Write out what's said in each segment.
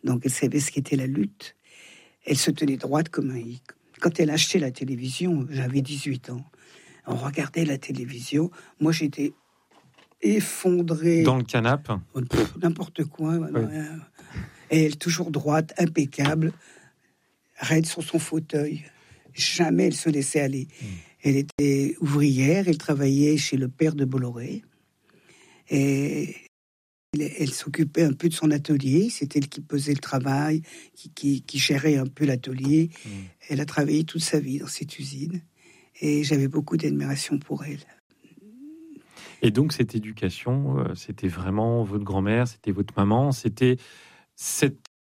Donc elle savait ce qu'était la lutte. Elle se tenait droite comme un hic. Quand elle achetait la télévision, j'avais 18 ans. On regardait la télévision. Moi, j'étais effondrée. Dans le canapé. N'importe quoi. Oui. Et elle, toujours droite, impeccable, raide sur son fauteuil. Jamais elle se laissait aller. Elle était ouvrière, elle travaillait chez le père de Bolloré. Et elle s'occupait un peu de son atelier. C'est elle qui pesait le travail, qui gérait un peu l'atelier. Elle a travaillé toute sa vie dans cette usine. Et j'avais beaucoup d'admiration pour elle. Et donc, cette éducation, c'était vraiment votre grand-mère, c'était votre maman, c'était cette...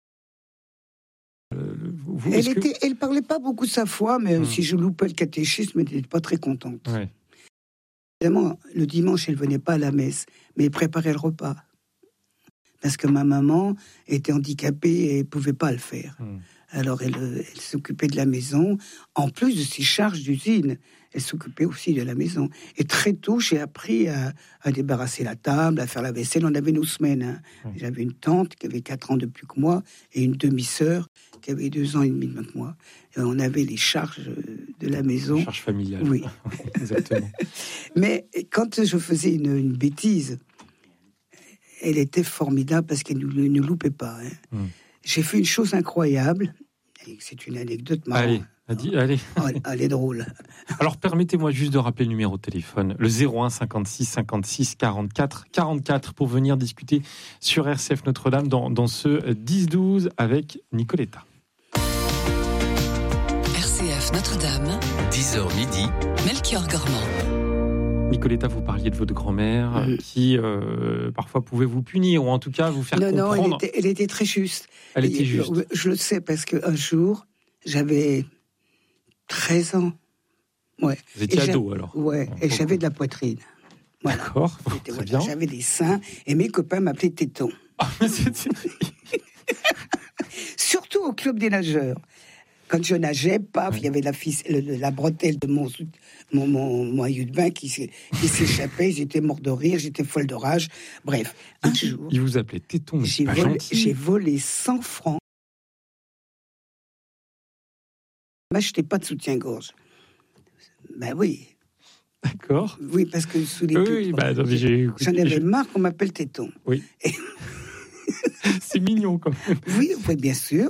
Elle parlait pas beaucoup de sa foi, mais si je loupais le catéchisme, elle n'était pas très contente. Ouais. Évidemment, le dimanche, elle venait pas à la messe, mais elle préparait le repas. Parce que ma maman était handicapée et pouvait pas le faire. Alors elle s'occupait de la maison, en plus de ses charges d'usine. Elle s'occupait aussi de la maison. Et très tôt, j'ai appris à débarrasser la table, à faire la vaisselle. On avait nos semaines. J'avais une tante qui avait 4 ans de plus que moi et une demi-sœur qui avait 2 ans et demi de moins que moi. Et on avait les charges de la maison. Les charges familiales. Oui. Exactement. Mais quand je faisais une bêtise, elle était formidable parce qu'elle ne loupait pas. J'ai fait une chose incroyable. C'est une anecdote marrante. Allez. Elle est drôle. Alors, permettez-moi juste de rappeler le numéro de téléphone, le 01 56 56 44 44, pour venir discuter sur RCF Notre-Dame dans ce 10-12 avec Nicoletta. RCF Notre-Dame, 10h midi, Melchior Gormand. Nicoletta, vous parliez de votre grand-mère qui parfois pouvait vous punir ou en tout cas vous faire comprendre. Non, elle était très juste. Elle était juste. Je le sais parce qu'un jour, j'avais 13 ans. Ouais. Vous étiez ado alors. Ouais, et j'avais de la poitrine. Voilà. D'accord. Bien. J'avais des seins et mes copains m'appelaient Téton. Surtout au club des nageurs. Quand je nageais, paf, il y avait la bretelle de mon maillot de bain qui s'échappait. J'étais mort de rire, j'étais folle de rage. Bref, un jour... Il vous appelait Téton, mais c'est pas gentil. J'ai volé 100 francs. Je n'achetais pas de soutien-gorge. Ben oui. D'accord. Oui, parce que sous les pubs, j'en avais marre qu'on m'appelle Téton. Oui. C'est mignon quand même. Oui, bien sûr.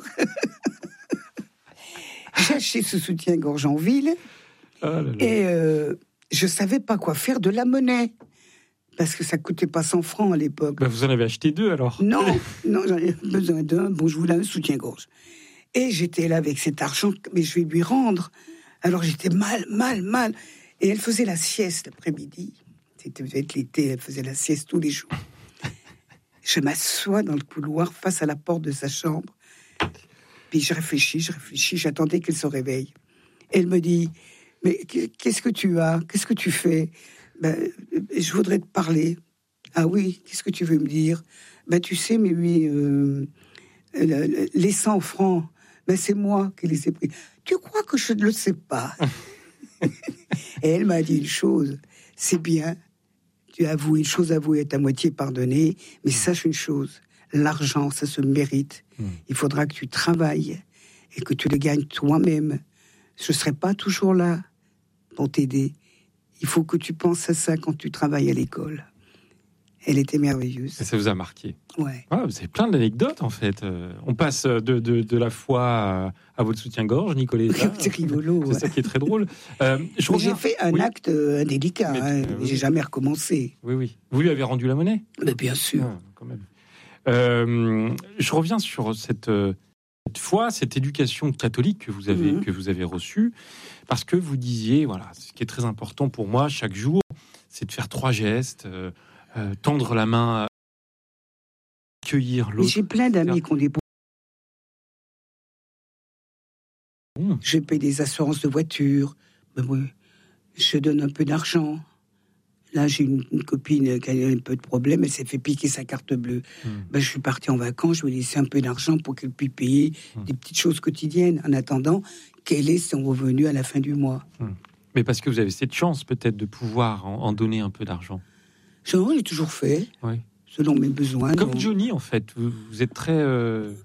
J'ai acheté ce soutien-gorge en ville et je savais pas quoi faire de la monnaie parce que ça coûtait pas 100 francs à l'époque. Vous en avez acheté 2 alors? Non, j'en ai besoin d'un. Bon, je voulais un soutien-gorge. Et j'étais là avec cet argent, mais je vais lui rendre. Alors j'étais mal. Et elle faisait la sieste l'après-midi. C'était peut-être l'été, elle faisait la sieste tous les jours. Je m'assois dans le couloir face à la porte de sa chambre. Puis je réfléchis, j'attendais qu'elle se réveille. Elle me dit, mais qu'est-ce que tu as? Qu'est-ce que tu fais? Je voudrais te parler. Ah oui, qu'est-ce que tu veux me dire? Tu sais, mais oui, les 100 francs, c'est moi qui les ai pris. Tu crois que je ne le sais pas? Et elle m'a dit une chose, c'est bien, tu as avoué une chose, avouée est à moitié pardonnée, mais sache une chose, l'argent, ça se mérite. Il faudra que tu travailles et que tu le gagnes toi-même. Je ne serai pas toujours là pour t'aider. Il faut que tu penses à ça quand tu travailles à l'école. Elle était merveilleuse. Et ça vous a marqué? Ouais. Vous avez plein d'anecdotes en fait. On passe de la foi à votre soutien-gorge, Nicoletta. C'est rigolo. C'est ça qui est très drôle. J'ai fait un acte indélicat. J'ai jamais recommencé. Oui. Vous lui avez rendu la monnaie? Mais bien sûr. Quand même. Je reviens sur cette foi, cette éducation catholique que vous avez reçue, parce que vous disiez, voilà, ce qui est très important pour moi chaque jour, c'est de faire 3 gestes, tendre la main, accueillir l'autre. J'ai plein d'amis qui ont des... Je paye des assurances de voiture, je donne un peu d'argent. Là, j'ai une copine qui a eu un peu de problème, elle s'est fait piquer sa carte bleue. Je suis parti en vacances, je lui ai laissé un peu d'argent pour qu'elle puisse payer des petites choses quotidiennes, en attendant qu'elle ait son revenu à la fin du mois. Mais parce que vous avez cette chance, peut-être, de pouvoir en donner un peu d'argent. J'ai toujours fait, selon mes besoins. Comme Johnny, en fait. Vous êtes très...